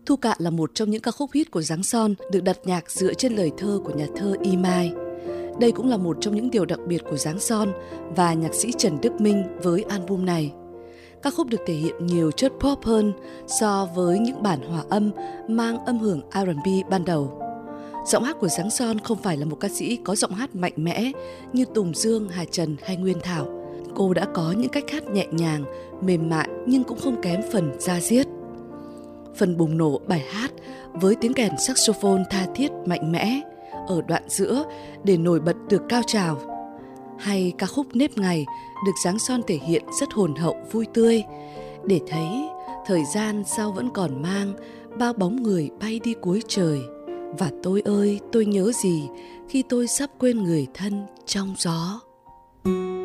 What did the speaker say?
Thu Cạn là một trong những ca khúc hit của Giáng Son được đặt nhạc dựa trên lời thơ của nhà thơ Y Mai. Đây cũng là một trong những điều đặc biệt của Giáng Son và nhạc sĩ Trần Đức Minh với album này. Ca khúc được thể hiện nhiều chất pop hơn so với những bản hòa âm mang âm hưởng R&B ban đầu. Giọng hát của Giáng Son không phải là một ca sĩ có giọng hát mạnh mẽ như Tùng Dương, Hà Trần hay Nguyên Thảo. Cô đã có những cách hát nhẹ nhàng, mềm mại nhưng cũng không kém phần da diết. Phần bùng nổ bài hát với tiếng kèn saxophone tha thiết mạnh mẽ ở đoạn giữa để nổi bật được cao trào. Hay ca khúc Nếp Ngày được Giáng Son thể hiện rất hồn hậu vui tươi, để thấy thời gian sao vẫn còn mang bao bóng người bay đi cuối trời. Và tôi ơi, tôi nhớ gì khi tôi sắp quên người thân trong gió.